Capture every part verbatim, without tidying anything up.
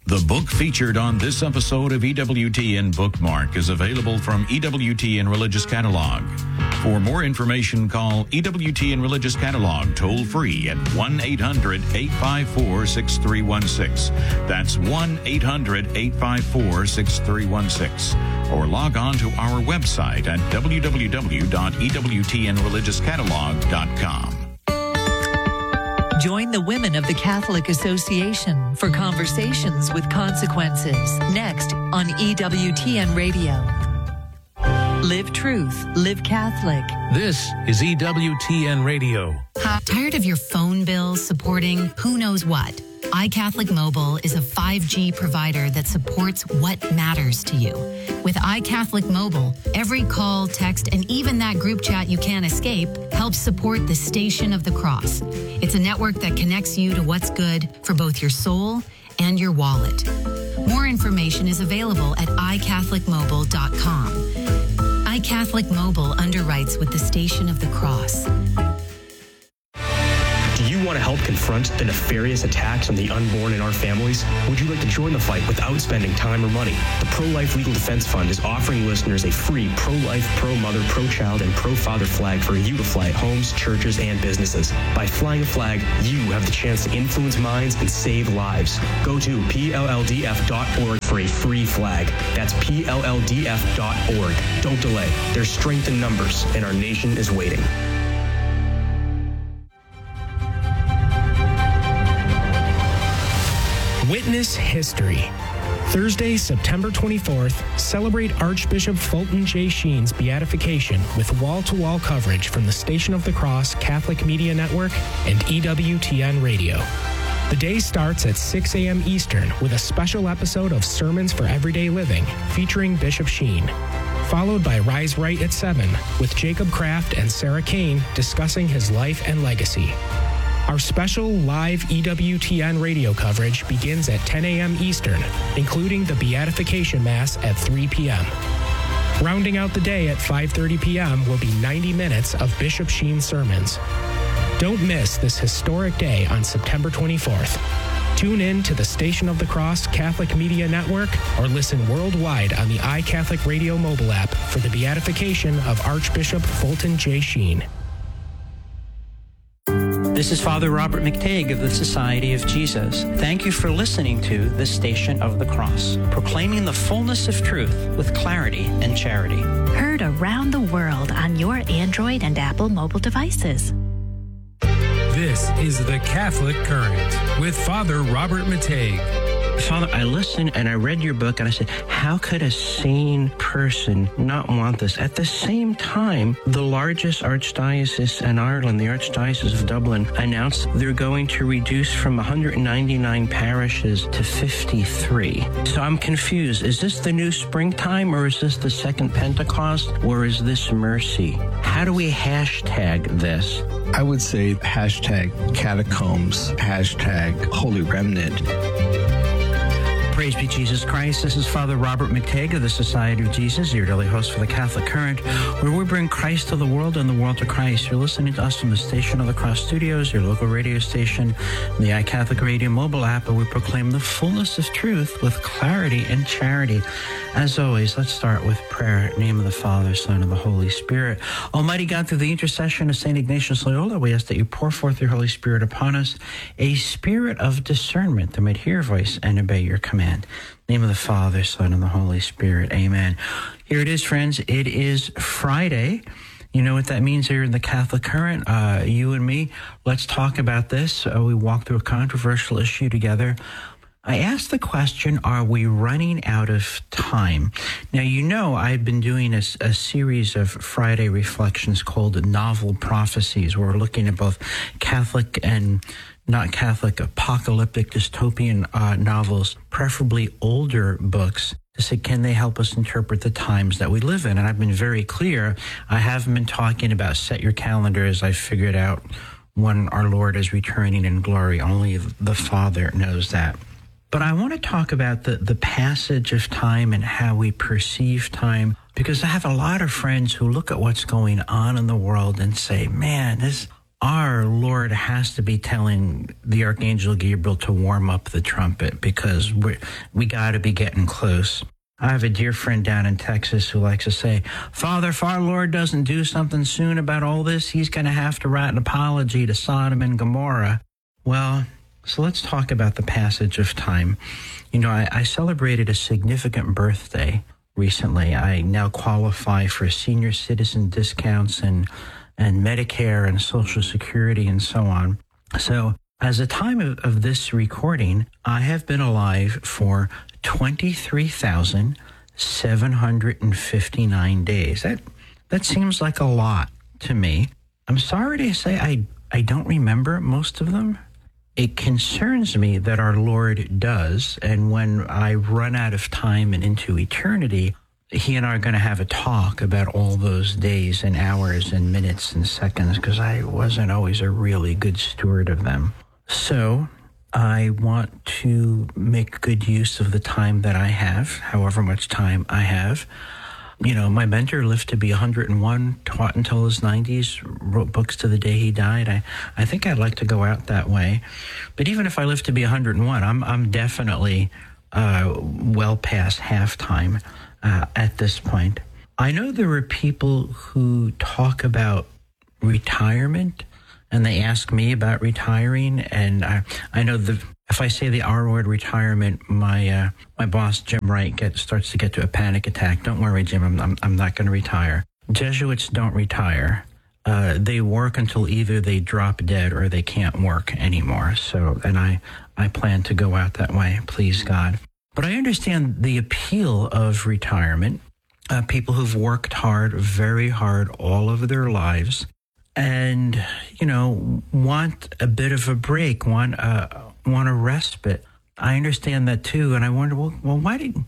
The book featured on this episode of E W T N Bookmark is available from E W T N Religious Catalog. For more information, call E W T N Religious Catalog toll-free at one eight hundred eight five four six three one six. That's one eight hundred eight five four six three one six. Or log on to our website at w w w dot e w t n religious catalog dot com. Join the Women of the Catholic Association for Conversations with Consequences. Next on E W T N Radio. Live truth, live Catholic. This is E W T N Radio. Tired of your phone bills supporting who knows what? iCatholic Mobile is a five G provider that supports what matters to you. With iCatholic Mobile, every call, text, and even that group chat you can't escape helps support the Station of the Cross. It's a network that connects you to what's good for both your soul and your wallet. More information is available at i catholic mobile dot com. iCatholic Mobile underwrites with the Station of the Cross. Do you want to help confront the nefarious attacks on the unborn in our families? Would you like to join the fight without spending time or money? The Pro-Life Legal Defense Fund is offering listeners a free pro-life, pro-mother, pro-child, and pro-father flag for you to fly at homes, churches, and businesses. By flying a flag, you have the chance to influence minds and save lives. Go to p l l d f dot org for a free flag. That's p l l d f dot org. Don't delay. There's strength in numbers, and our nation is waiting. Witness history. Thursday, September twenty-fourth, celebrate Archbishop Fulton J. Sheen's beatification with wall-to-wall coverage from the Station of the Cross Catholic Media Network and E W T N Radio. The day starts at six a.m. Eastern with a special episode of Sermons for Everyday Living featuring Bishop Sheen, followed by Rise Right at seven with Jacob Kraft and Sarah Kane discussing his life and legacy. Our special live E W T N radio coverage begins at ten a.m. Eastern, including the Beatification Mass at three p.m. Rounding out the day at five thirty p.m. will be ninety minutes of Bishop Sheen sermons. Don't miss this historic day on September twenty-fourth. Tune in to the Station of the Cross Catholic Media Network or listen worldwide on the iCatholic Radio mobile app for the beatification of Archbishop Fulton J. Sheen. This is Father Robert McTague of the Society of Jesus. Thank you for listening to the Station of the Cross, proclaiming the fullness of truth with clarity and charity. Heard around the world on your Android and Apple mobile devices. This is the Catholic Current with Father Robert McTague. Father, I listened and I read your book and I said, how could a sane person not want this? At the same time, the largest archdiocese in Ireland, the Archdiocese of Dublin, announced they're going to reduce from one hundred ninety-nine parishes to fifty-three. So I'm confused. Is this the new springtime, or is this the second Pentecost, or is this mercy? How do we hashtag this? I would say hashtag catacombs, hashtag holy remnant. Praise be Jesus Christ. This is Father Robert McTague of the Society of Jesus, your daily host for the Catholic Current, where we bring Christ to the world and the world to Christ. You're listening to us from the Station of the Cross Studios, your local radio station, the iCatholic Radio mobile app, and we proclaim the fullness of truth with clarity and charity. As always, let's start with prayer. In the name of the Father, Son, and the Holy Spirit. Almighty God, through the intercession of Saint Ignatius Loyola, we ask that you pour forth your Holy Spirit upon us, a spirit of discernment that might hear your voice and obey your command. In the name of the Father, Son, and the Holy Spirit. Amen. Here it is, friends. It is Friday. You know what that means here in the Catholic Current. Uh, you and me, let's talk about this. Uh, we walk through a controversial issue together. I asked the question, are we running out of time? Now, you know, I've been doing a, a series of Friday reflections called Novel Prophecies, where we're looking at both Catholic and not Catholic, apocalyptic, dystopian uh, novels, preferably older books, to say, can they help us interpret the times that we live in? And I've been very clear. I haven't been talking about set your calendars. I figured out when our Lord is returning in glory. Only the Father knows that. But I want to talk about the, the passage of time and how we perceive time, because I have a lot of friends who look at what's going on in the world and say, man, this our Lord has to be telling the Archangel Gabriel to warm up the trumpet because we we got to be getting close. I have a dear friend down in Texas who likes to say, Father, if our Lord doesn't do something soon about all this, he's going to have to write an apology to Sodom and Gomorrah. Well, so let's talk about the passage of time. You know, I, I celebrated a significant birthday recently. I now qualify for senior citizen discounts and and Medicare and Social Security and so on. So as the time of, of this recording, I have been alive for twenty-three thousand seven hundred fifty-nine days. That that seems like a lot to me. I'm sorry to say I, I don't remember most of them. It concerns me that our Lord does, and when I run out of time and into eternity, he and I are going to have a talk about all those days and hours and minutes and seconds because I wasn't always a really good steward of them. So I want to make good use of the time that I have, however much time I have. You know, my mentor lived to be one hundred and one, taught until his nineties, wrote books to the day he died. I, I think I'd like to go out that way. But even if I live to be one hundred and one, I'm I'm definitely uh, well past halftime uh, at this point. I know there are people who talk about retirement, and they ask me about retiring, and I, I know the if I say the R word retirement, my uh, my boss Jim Wright gets starts to get to a panic attack. Don't worry, Jim, I'm I'm, I'm not going to retire. Jesuits don't retire. Uh, they work until either they drop dead or they can't work anymore. So, and I I plan to go out that way, please God. But I understand the appeal of retirement. Uh, people who've worked hard, very hard, all of their lives, and, you know, want a bit of a break, want a, want a respite. I understand that too, and I wonder, well, well, why did,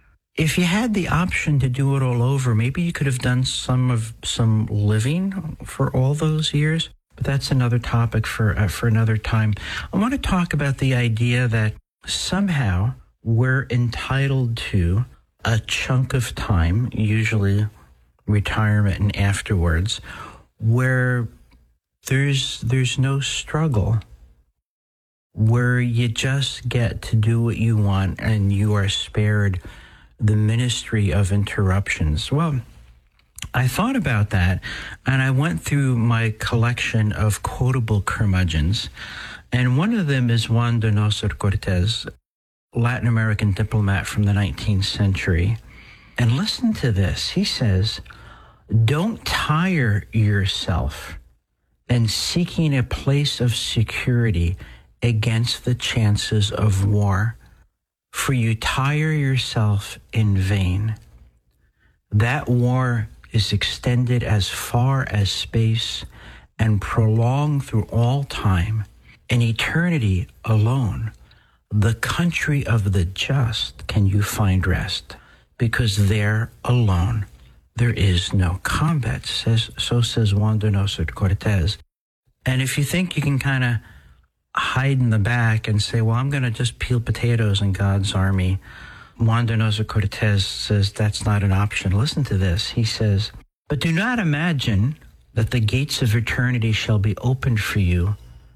if you had the option to do it all over, maybe you could have done some of some living for all those years. But that's another topic for uh, for another time. I want to talk about the idea that somehow we're entitled to a chunk of time, usually retirement and afterwards, where there's there's no struggle, where you just get to do what you want and you are spared the ministry of interruptions. Well, I thought about that, and I went through my collection of quotable curmudgeons, and one of them is Juan Donoso Cortez, Latin American diplomat from the nineteenth century. And listen to this. He says, "Don't tire yourself in seeking a place of security against the chances of war, for you tire yourself in vain. That war is extended as far as space and prolonged through all time. In eternity alone, the country of the just can you find rest, because there alone there is no combat," says, so says Juan Donoso Cortez. And if you think you can kind of hide in the back and say, well, I'm going to just peel potatoes in God's army, Juan Donoso Cortez says that's not an option. Listen to this. He says, "But do not imagine that the gates of eternity shall be opened for you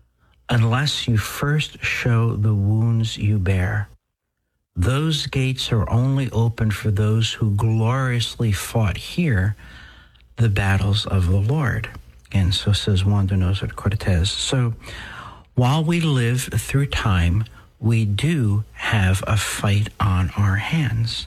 unless you first show the wounds you bear. Those gates are only open for those who gloriously fought here the battles of the Lord." And so says Juan Donoso Cortez. So while we live through time, we do have a fight on our hands.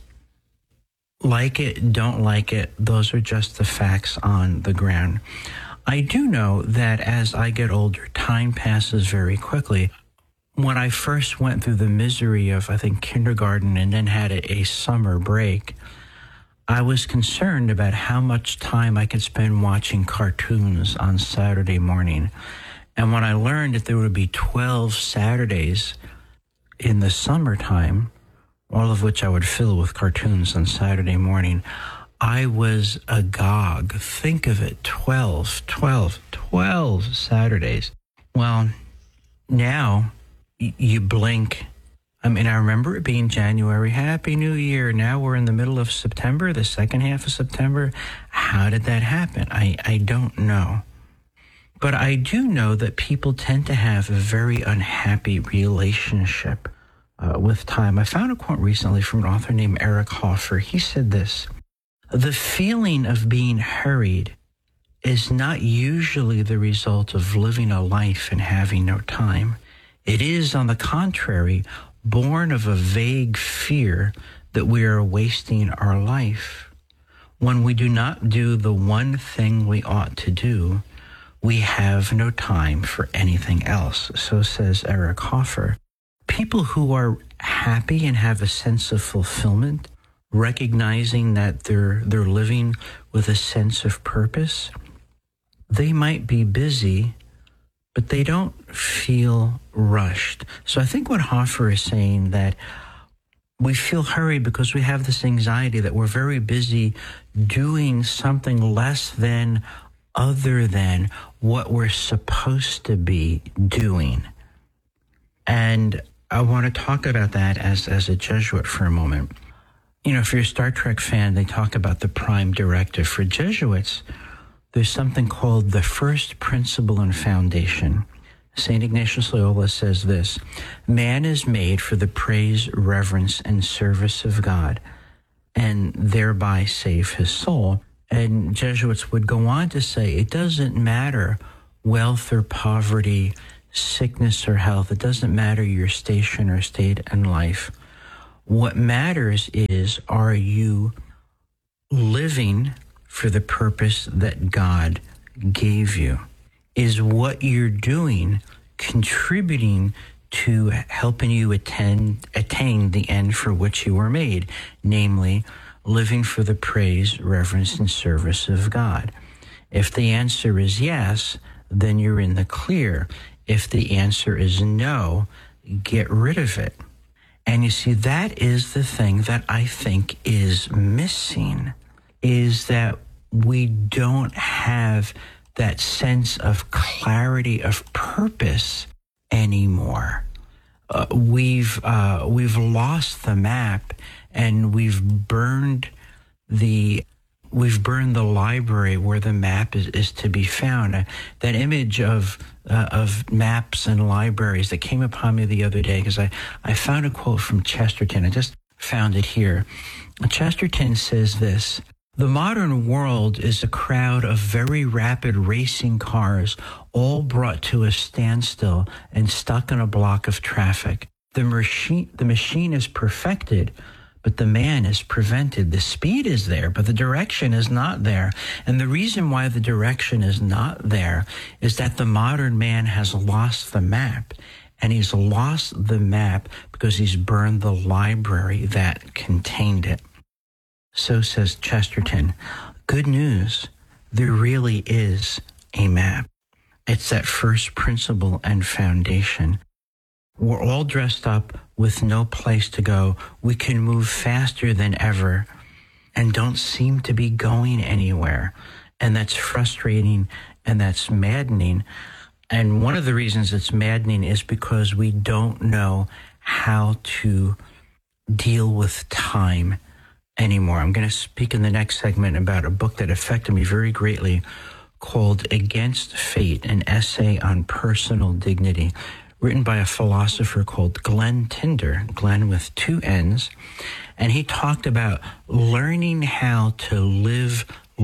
Like it, don't like it, those are just the facts on the ground. I do know that as I get older, time passes very quickly. When I first went through the misery of, I think, kindergarten and then had a, a summer break, I was concerned about how much time I could spend watching cartoons on Saturday morning. And when I learned that there would be twelve Saturdays in the summertime, all of which I would fill with cartoons on Saturday morning, I was agog. Think of it, twelve, twelve, twelve Saturdays. Well, now y- you blink. I mean, I remember it being January. Happy New Year. Now we're in the middle of September, the second half of September. How did that happen? I, I don't know. But I do know that people tend to have a very unhappy relationship uh, with time. I found a quote recently from an author named Eric Hoffer. He said this: "The feeling of being hurried is not usually the result of living a life and having no time. It is, on the contrary, born of a vague fear that we are wasting our life. When we do not do the one thing we ought to do, we have no time for anything else." So says Eric Hoffer. People who are happy and have a sense of fulfillment, recognizing that they're they're living with a sense of purpose, they might be busy, but they don't feel rushed. So I think what Hoffer is saying, that we feel hurried because we have this anxiety that we're very busy doing something less than, other than what we're supposed to be doing. And I want to talk about that as, as a Jesuit for a moment. You know, if you're a Star Trek fan, they talk about the prime directive. For Jesuits, there's something called the first principle and foundation. Saint Ignatius Loyola says this: "Man is made for the praise, reverence, and service of God, and thereby save his soul." And Jesuits would go on to say, it doesn't matter wealth or poverty, sickness or health. It doesn't matter your station or state in life. What matters is, are you living for the purpose that God gave you? Is what you're doing contributing to helping you attain, attain the end for which you were made, namely, living for the praise, reverence, and service of God? If the answer is yes, then you're in the clear. If the answer is no, get rid of it. And you see, that is the thing that I think is missing, is that we don't have that sense of clarity of purpose anymore. Uh, we've uh, we've lost the map, and we've burned the we've burned the library where the map is, is to be found. Uh, that image of uh, of maps and libraries that came upon me the other day, because I, I found a quote from Chesterton. I just found it here. Chesterton says this: "The modern world is a crowd of very rapid racing cars, all brought to a standstill and stuck in a block of traffic. The machine, the machine is perfected, but the man is prevented. The speed is there, but the direction is not there. And the reason why the direction is not there is that the modern man has lost the map. And he's lost the map because he's burned the library that contained it." So says Chesterton. Good news, there really is a map. It's that first principle and foundation. We're all dressed up with no place to go. We can move faster than ever and don't seem to be going anywhere. And that's frustrating and that's maddening. And one of the reasons it's maddening is because we don't know how to deal with time anymore. I'm going to speak in the next segment about a book that affected me very greatly called Against Fate, an essay on personal dignity, written by a philosopher called Glenn Tinder, Glenn with two N's. And he talked about learning how to live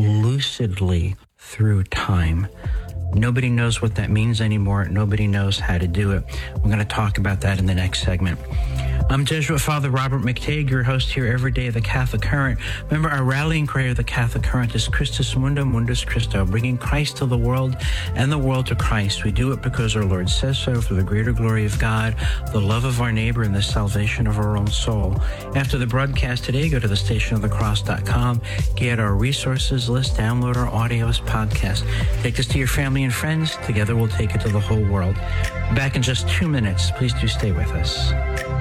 lucidly through time. Nobody knows what that means anymore. Nobody knows how to do it. We're going to talk about that in the next segment. I'm Jesuit Father Robert McTague, your host here every day of the Catholic Current. Remember, our rallying cry of the Catholic Current is Christus Mundum Mundus Christo, bringing Christ to the world and the world to Christ. We do it because our Lord says so, for the greater glory of God, the love of our neighbor, and the salvation of our own soul. After the broadcast today, go to the station of the cross dot com, get our resources list, download our audio as podcast. Take this to your family and friends. Together we'll take it to the whole world. Back in just two minutes. Please do stay with us.